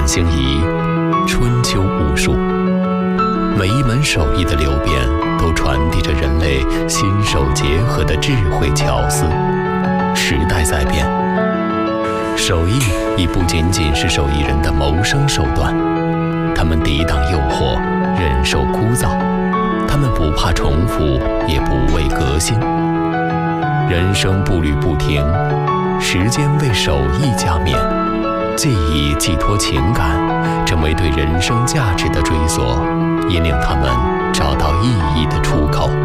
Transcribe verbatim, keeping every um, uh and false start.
星移，春秋无数。每一门手艺的流变，都传递着人类心手结合的智慧巧思。时代在变，手艺已不仅仅是手艺人的谋生手段，他们抵挡诱惑，忍受枯燥，他们不怕重复，也不畏革新。人生步履不停，时间为手艺加冕，技艺寄托情感，成为对人生价值的追索，引领他们找到意义的出口。